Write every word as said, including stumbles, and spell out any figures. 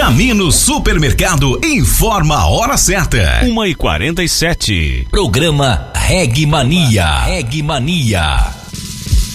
Camino Supermercado informa a hora certa. uma e quarenta e sete. Programa Reg Mania. Reg Mania.